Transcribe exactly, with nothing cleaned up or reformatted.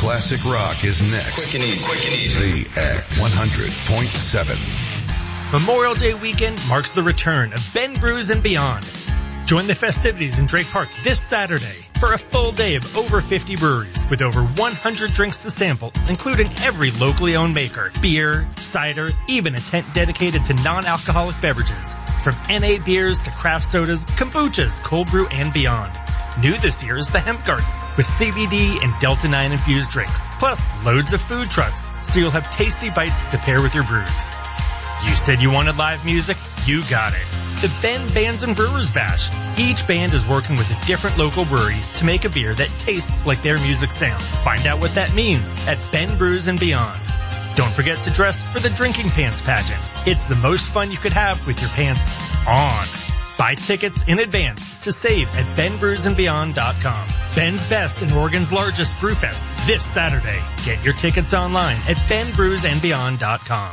classic rock is next. Quick and easy. Quick and easy. The X one hundred point seven. Memorial Day weekend marks the return of Ben Brews and Beyond. Join the festivities in Drake Park this Saturday for a full day of over fifty breweries with over one hundred drinks to sample, including every locally owned maker, beer, cider, even a tent dedicated to non-alcoholic beverages. From N A beers to craft sodas, kombuchas, cold brew, and beyond. New this year is the Hemp Garden with C B D and Delta nine infused drinks, plus loads of food trucks, so you'll have tasty bites to pair with your brews. You said you wanted live music? You got it. The Ben Bands and Brewers Bash. Each band is working with a different local brewery to make a beer that tastes like their music sounds. Find out what that means at Ben Brews and Beyond. Don't forget to dress for the Drinking Pants pageant. It's the most fun you could have with your pants on. Buy tickets in advance to save at ben brews and beyond dot com. Ben's Best and Oregon's largest brewfest this Saturday. Get your tickets online at ben brews and beyond dot com.